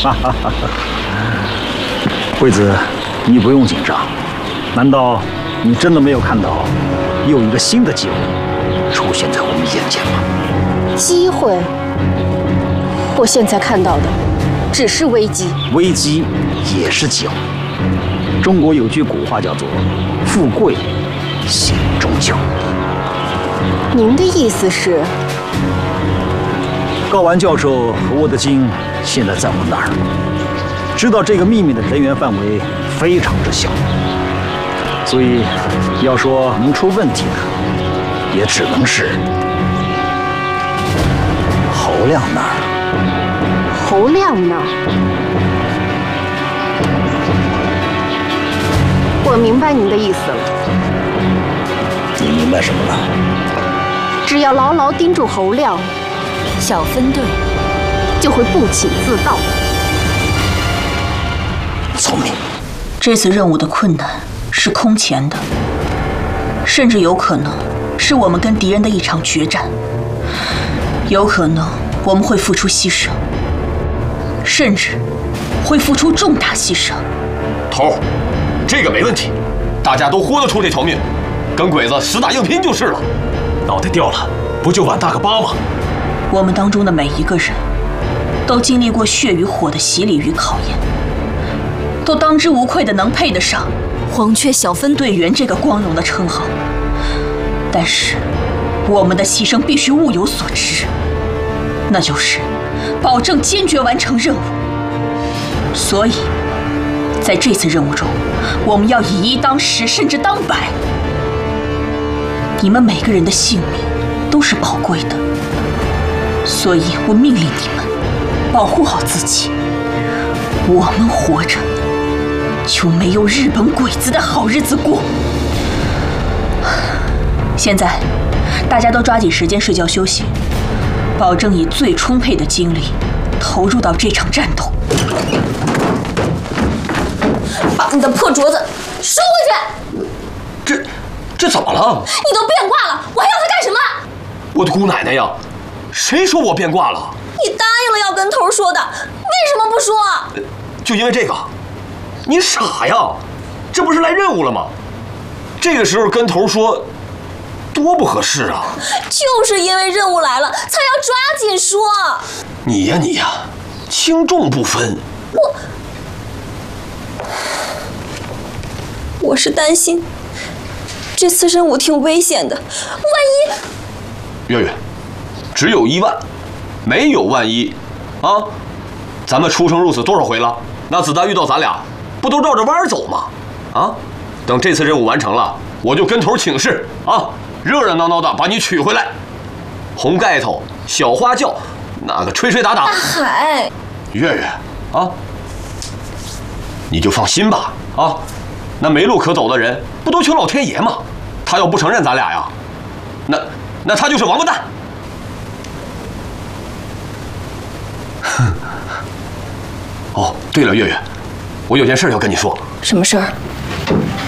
惠子，你不用紧张。难道你真的没有看到又一个新的机会出现在我们眼前吗？ 机会？我现在看到的只是危机。 危机也是机会。中国有句古话叫做“富贵险中求”。 您的意思是？ 高完教授和沃德金现在在我那儿，知道这个秘密的人员范围非常之小，所以要说能出问题的，也只能是侯亮那儿。 侯亮那儿？我明白您的意思了。 你明白什么了？ 只要牢牢盯住侯亮，小分队就会不请自到。 聪明。 这次任务的困难是空前的，甚至有可能是我们跟敌人的一场决战，有可能我们会付出牺牲，甚至会付出重大牺牲。 头儿，这个没问题，大家都豁得出这条命，跟鬼子实打硬拼就是了。 脑袋掉了，不就碗大个疤吗？ 我们当中的每一个人，都经历过血与火的洗礼与考验，都当之无愧的能配得上黄雀小分队员这个光荣的称号。但是，我们的牺牲必须物有所值，那就是保证坚决完成任务。所以，在这次任务中，我们要以一当十，甚至当百。你们每个人的性命都是宝贵的，所以我命令你们保护好自己。我们活着，就没有日本鬼子的好日子过。现在，大家都抓紧时间睡觉休息，保证以最充沛的精力投入到这场战斗。 把你的破镯子收回去！ 这怎么了？ 你都变卦了，我还要它干什么？ 我的姑奶奶呀！谁说我变卦了？ 你答应了要跟头说的，为什么不说？ 就因为这个？你傻呀！这不是来任务了吗？这个时候跟头说，多不合适啊！ 就是因为任务来了，才要抓紧说。 你呀，轻重不分。 我是担心这次任务挺危险的，万一…… 月月，只有1万，没有万一，啊！咱们出生入死多少回了？那子弹遇到咱俩，不都绕着弯走吗？啊！等这次任务完成了，我就跟头请示啊，热热闹闹的把你娶回来。红盖头，小花轿，那个吹吹打打。 大海， 月月啊，你就放心吧啊！那没路可走的人，不都求老天爷吗？他要不承认咱俩呀，那他就是王八蛋。哼。哦，对了，月月，我有件事要跟你说。 什么事儿？